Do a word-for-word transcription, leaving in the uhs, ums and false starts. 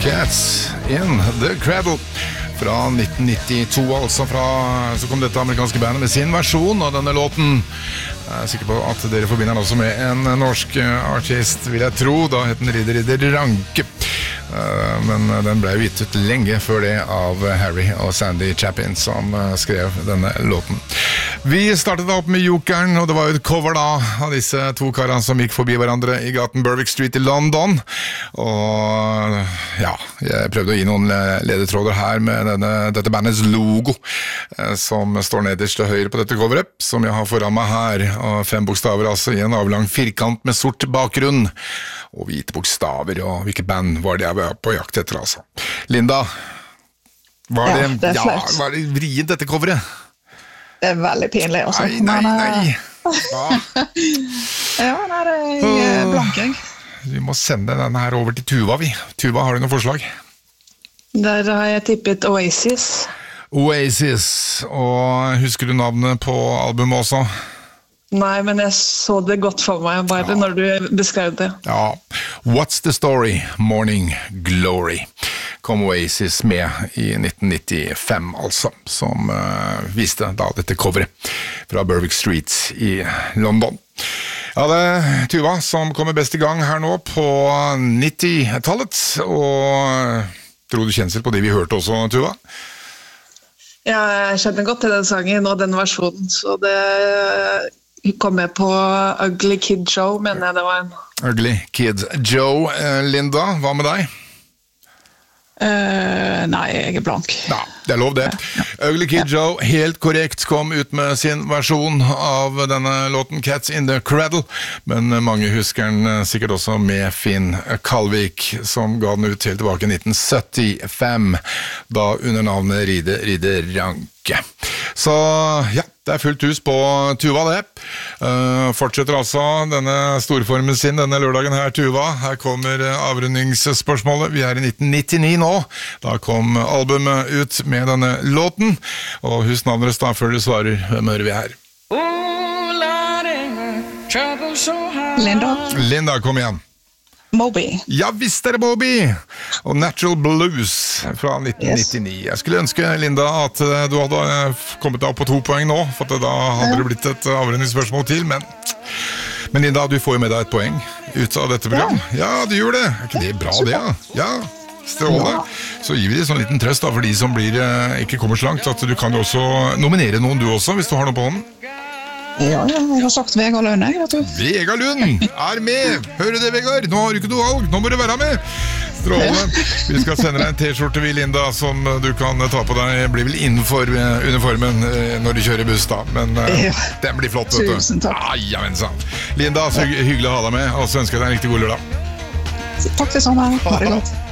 Cats in the Cradle fra nitten nittito, altså fra, så kom dette amerikanske bandet med sin versjon av denne låten. Jeg er sikker på at dere forbinder den også med en norsk artist, vil jeg tro. Da het den Ridder Ridder Ranke. Men den ble gitt ut lenge før det av Harry og Sandy Chapin som skrev denne låten. Vi startet da opp med Jokeren, og det var jo et cover da av disse to karene som gikk forbi hverandre i gaten Berwick Street i London. Og ja, jeg prøvde å gi noen ledetråder her med denne, dette bandets logo, som står nederst til høyre på dette coveret, som jeg har foran meg her. Og fem bokstaver altså i en avlang firkant med sort bakgrunn, og hvite bokstaver, og hvilket band var det jeg var på jakt etter altså. Linda, var det, ja, det, ja, var det vrient dette coveret? Det er veldig pinlig også. Nei, nei, nei. Ja, ja nei, det er blank jeg. Vi må sende denne her over til Tuva, vi. Tuva, har du noen forslag? Der har jeg tippet Oasis. Oasis, og husker du navnet på albumet også? Nei, men jeg så det godt for meg bare ja. Når du beskrev det. Ja, What's the Story? Morning Glory kom Oasis med i nitten nittifem, altså, som uh, viste da dette coveret fra Berwick Street i London. Ja, det er Tuva som kommer best i gang her nå på nittitallet, og tror du kjensel på de vi hørte også, Tuva? Ja, jeg kjenner godt til den sangen og den versjonen, så det kom med på Ugly Kid Joe, mener jeg det var en. Ugly Kid Joe. Linda, hva med deg? Uh, nei, jeg er blank. Ja, det er lov det. Ja. Ugly Kid ja. Joe, helt korrekt, kom ut med sin versjon av denne låten Cats in the Cradle, men mange husker den sikkert også med Finn Kalvik, som ga den ut helt tilbake i nitten syttifem, da under navnet Ridder Ridder Ranke. Så ja, det er fullt hus på Tuva det. Uh, fortsetter altså denne storformen sin denne lørdagen her, Tuva. Her kommer avrundingsspørsmålet. Vi er i nitten nittini nå. Da kom albumet ut med denne låten. Og husk navnet deres da før du svarer. Hvem hører vi her? Linda. Linda, kom igjen. Moby. Ja, visst er det Moby! Og Natural Blues fra nitten nittini. Yes. Jeg skulle ønske, Linda, at du hadde kommet deg opp på to poeng nå, for da hadde det blitt et avrundingsspørsmål til, men, men Linda, du får jo med deg et poeng ut av dette programmet. Ja, du gjør det. Er ikke det bra, det? Ja, ja. Strålende. Så gir vi det sånn liten trøst da, for de som blir, ikke kommer så langt, at du kan jo også nominere noen du også, hvis du har noe på hånden. Ja, ja, jeg har sagt Vegard Lund, jeg, vet du. Vegard Lund er med! Hører du det, Vegard? Nå har du ikke noe valg, nå må du være med! Strålende. Vi skal sende deg en t-skjorte, vi, Linda, som du kan ta på deg. Blir vel innenfor uniformen når du kjører buss, da. Men uh, ja. Den blir flott, vet du. Tusen takk. Ah, ja, men sant. Linda, så hyggelig å ha deg med, og så ønsker jeg deg en riktig god lørdag. Takk det samme. Ha det godt.